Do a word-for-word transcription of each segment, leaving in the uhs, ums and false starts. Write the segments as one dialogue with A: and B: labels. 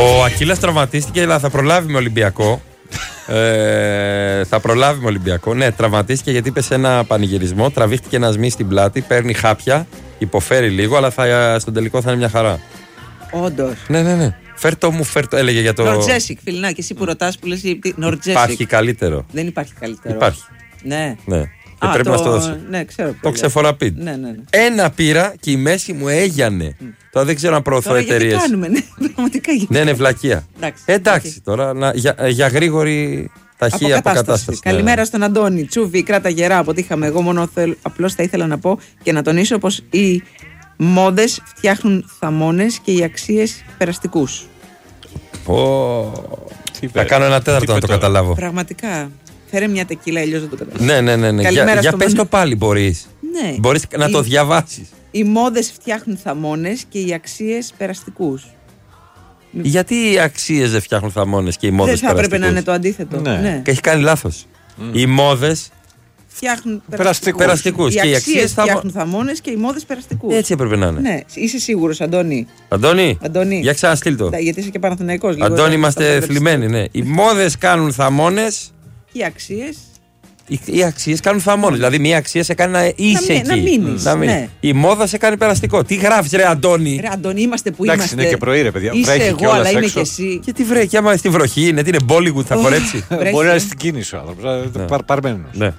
A: Ο Ακύλας τραυματίστηκε, αλλά θα προλάβει με Ολυμπιακό. ε, θα προλάβει με Ολυμπιακό. Ναι, τραυματίστηκε γιατί είπε σε ένα πανηγυρισμό. Τραβήχτηκε ένα σμί στην πλάτη. Παίρνει χάπια. Υποφέρει λίγο, αλλά θα, στον τελικό θα είναι μια χαρά.
B: Όντως.
A: Ναι, ναι, ναι. Φέρτο μου, φέρτο, έλεγε για το.
B: Νορτζέσικ, φιλινά, και εσύ που ρωτάς που λες Νορτζέσικ.
A: Υπάρχει καλύτερο.
B: Δεν υπάρχει καλύτερο.
A: Υπάρχει.
B: Ναι.
A: Ναι. Και
B: Α,
A: πρέπει
B: το...
A: να στο δώσω.
B: Ναι, ξέρω.
A: Το ξεφοραπίντ.
B: Ναι, ναι, ναι.
A: Ένα πήρα και η μέση μου έγιανε. Mm. Τώρα δεν ξέρω αν προωθώ εταιρείες.
B: Τι κάνουμε, ναι, πραγματικά.
A: Ναι, είναι βλακεία.
B: Εντάξει,
A: Εντάξει okay. Τώρα να, για, για γρήγορη ταχεία αποκατάσταση.
B: Καλημέρα
A: ναι.
B: στον Αντώνη. Τσούβι, κράτα γερά από ό,τι είχαμε. Εγώ μόνο θέλ, απλώς θα ήθελα να πω και να τονίσω πως οι μόδες φτιάχνουν θαμώνες και οι αξίες περαστικούς.
A: Oh. Θα κάνω ένα τέταρτο να το καταλάβω.
B: Πραγματικά. Φέρε μια τεκίλα, αλλιώς δεν το καταλάβω.
A: Ναι, ναι, ναι. ναι. Για, για πες το πάλι μπορείς.
B: Ναι.
A: Μπορείς να
B: οι,
A: το διαβάσεις.
B: Οι μόδες φτιάχνουν θαμώνες και οι αξίες περαστικούς.
A: Γιατί οι αξίες δεν φτιάχνουν θαμώνες και οι μόδες περαστικούς?
B: Δεν θα έπρεπε να είναι το αντίθετο.
A: Ναι.
B: Ναι.
A: Και έχει κάνει λάθος. Mm. Οι μόδες
B: φτιάχνουν
A: περαστικούς. περαστικούς.
B: Οι
A: και οι
B: αξίες
A: θα...
B: φτιάχνουν θαμώνες και οι μόδες περαστικούς.
A: Έτσι έπρεπε να είναι.
B: Ναι. Είσαι σίγουρος, Αντώνη?
A: Αντώνη,
B: Αντώνη.
A: Για ξαναστείλ το.
B: Γιατί είσαι και Παναθηναϊκός.
A: Αντώνη, είμαστε θλιμμένοι. Ναι. Οι μόδες κάνουν θαμώνες.
B: Οι αξίες.
A: Οι, οι αξίες κάνουν θαμώνες. Δηλαδή, μία αξία σε κάνει να είσαι
B: να,
A: εκεί.
B: Να μείνεις.
A: Να μείνεις. Ναι. Η μόδα σε κάνει περαστικό. Τι γράφεις, ρε Αντώνη?
B: Ρε Αντώνη, είμαστε που
C: εντάξει,
B: είμαστε.
C: Είναι και πρωί, ρε παιδιά.
B: Είσαι
C: βρέχει
B: εγώ, αλλά είμαι
C: έξω.
B: και εσύ.
A: Και τι βρέχει, άμα στη βροχή είναι, τι είναι, Bollywood θα χορέψει.
C: Μπορεί να είναι στην κίνηση ο άνθρωπος. Παρμένος.
A: Ναι.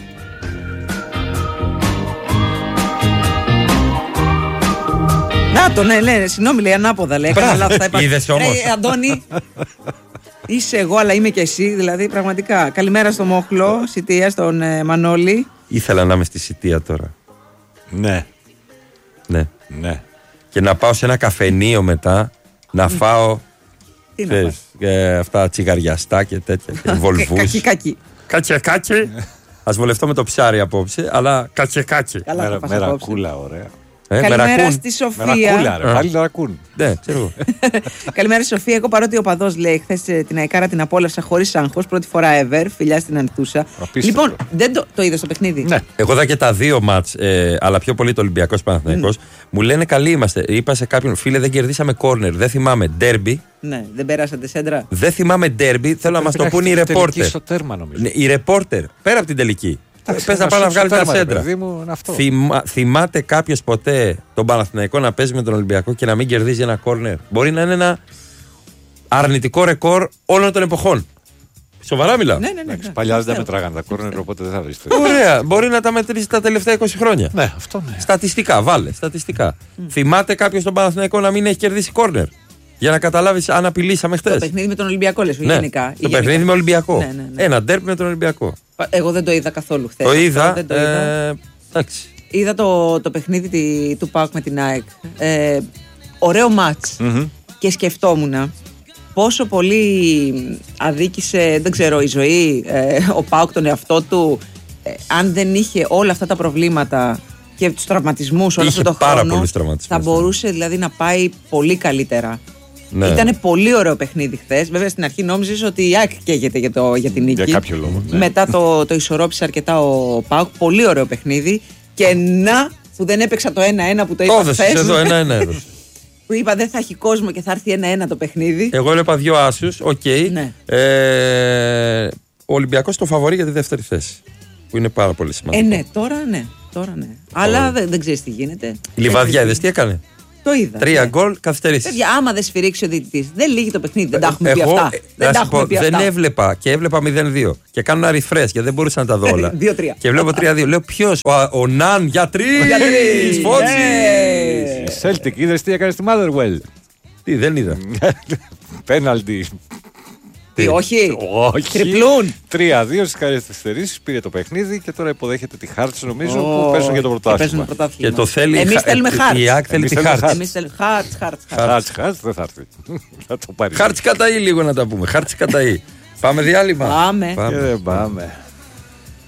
B: Να το, ναι, ναι, συγγνώμη, λέει ανάποδα. Λέει, έκανα λάθος.
A: Είδες όμως.
B: Ρε Αντώνη, είσαι εγώ, αλλά είμαι και εσύ. Δηλαδή, πραγματικά. Καλημέρα στο Μόχλο, Σιτία, στον ε, Μανώλη.
A: Ήθελα να είμαι στη Σιτία τώρα.
C: Ναι.
A: Ναι.
C: Ναι.
A: Και να πάω σε ένα καφενείο μετά να φάω.
B: Τι να φας?
A: Ε, αυτά τσιγαριαστά και τέτοια. Και βολβούς.
B: Κακή, κακή.
A: Κάτσε, κάτσε. Ας βολευτώ με το ψάρι απόψε, αλλά κάτσε, κάτσε.
B: Καλά,
C: με ρακούλα, ωραία.
A: Ε,
B: καλημέρα στη Σοφία.
C: Ρακούλα, ρε, πάλι ρακούν.
A: Ναι, ξέρω.
B: Καλημέρα στη Σοφία. Εγώ παρότι ο παδός λέει χθες την Αϊκάρα την απόλαυσα χωρίς άγχος, πρώτη φορά ever. Φιλιά στην Ανθούσα. Λοιπόν, δεν το, το είδες το παιχνίδι?
A: Ναι. Εγώ είδα και τα δύο μάτς, ε, αλλά πιο πολύ το Ολυμπιακός Παναθηναϊκός. Mm. Μου λένε καλοί είμαστε. Είπα σε κάποιον, φίλε, δεν κερδίσαμε κόρνερ. Δεν θυμάμαι ντέρμπι.
B: Ναι, δεν περάσατε σέντρα.
A: Δεν θυμάμαι ντέρμπι. Θέλω να μας το πούνε οι ρεπόρτερ. Οι ρεπόρτερ, πέρα από την τελική. Πες να πάει να βγάλει τα σέντρα. Θυμά, θυμάται κάποιος ποτέ τον Παναθηναϊκό να παίζει με τον Ολυμπιακό και να μην κερδίζει ένα κόρνερ? Μπορεί να είναι ένα αρνητικό ρεκόρ όλων των εποχών. Σοβαρά μιλάω.
B: Ναι, ναι, ναι, ναι.
C: Παλιά δεν τα μετράγαν τα κόρνερ, οπότε δεν θα βρει.
A: Ωραία. Μπορεί να τα μετρήσει τα τελευταία είκοσι χρόνια.
C: Ναι, αυτό ναι.
A: Στατιστικά, βάλε. Στατιστικά. Mm. Θυμάται κάποιος τον Παναθηναϊκό να μην έχει κερδίσει κόρνερ? Για να καταλάβεις αν απειλήσαμε χτες.
B: Το παιχνίδι με τον Ολυμπιακό, λες,
A: ναι,
B: γενικά.
A: Το παιχνίδι με Ολυμπιακό.
B: Ναι, ναι, ναι.
A: Ένα ντέρπι με τον Ολυμπιακό.
B: Εγώ δεν το είδα καθόλου χθες.
A: Το είδα.
B: Δεν το είδα.
A: Ε,
B: είδα το, το παιχνίδι του ΠΑΟΚ με την ΑΕΚ. Ε, ωραίο μάτς. Mm-hmm. Και σκεφτόμουν πόσο πολύ αδίκησε, δεν ξέρω, η ζωή, ε, ο ΠΑΟΚ τον εαυτό του, ε, αν δεν είχε όλα αυτά τα προβλήματα και τους τραυματισμούς όλο αυτό το χρόνο, θα μπορούσε δηλαδή να πάει πολύ καλύτερα. Ναι. Ήταν πολύ ωραίο παιχνίδι χθες. Βέβαια στην αρχή νόμιζες ότι η ΑΕΚ καίγεται για, το, για την νίκη.
C: Για κάποιο λόγο. Ναι.
B: Μετά το, το ισορρόπησε αρκετά ο ΠΑΟΚ. Πολύ ωραίο παιχνίδι. Και να που δεν έπαιξα το ένα ένα που το είπα χθες.
A: Εδώ ένα ένα
B: που είπα δεν θα έχει κόσμο και θα έρθει ένα ένα το παιχνίδι.
A: Εγώ έλεγα δύο άσους. Οκ. Okay.
B: Ναι.
A: Ε, ο Ολυμπιακός το φαβορεί για τη δεύτερη θέση. Που είναι πάρα πολύ σημαντικό.
B: Ε, ναι, τώρα ναι. Τώρα ναι. Αλλά δεν, δεν ξέρεις τι γίνεται.
A: Η Λιβαδιά, είδες τι έκανε?
B: Το είδα.
A: Τρία
B: ναι.
A: γκολ καθυστερήσεις.
B: Παιδιά, άμα δεν σφυρίξει ο διαιτητής, δεν λύγει το παιχνίδι. Δεν τα έχουμε πει
A: Εγώ,
B: αυτά. Δεν τα έχουμε
A: πω,
B: πει
A: δεν
B: αυτά.
A: έβλεπα και έβλεπα μηδέν δύο. Και κάνω ένα refresh γιατί δεν μπορούσα να τα δω όλα.
B: δύο τρία.
A: Και βλέπω τρία δύο. Λέω ποιος? Ο, ο Ναν για τρεις.
C: Φώτζης. Celtic, είδες τι έκανε στη Motherwell?
A: Τι, δεν είδα.
C: Πέναλτι.
B: Τι, όχι.
C: Όχι.
B: Τριπλούν.
C: τρία δύο στις καθυστερήσεις, πήρε το παιχνίδι και τώρα υποδέχεται τη Χάρτς, νομίζω, oh, που παίζουν για το πρωτάθλημα.
A: Και το θέλει.
B: Εμείς θέλουμε Χάρτς.
A: Η ΑΕΚ θέλει τη Χάρτς.
B: Εμείς θέλουμε Χάρτς, Χάρτς.
C: Χάρτς, Χάρτς, δεν θα έρθει. Θα το πάρει.
A: Χάρτς καταεί λίγο να τα πούμε. Χάρτς καταεί. Πάμε διάλειμμα.
B: Πάμε.
C: Και δεν πάμε.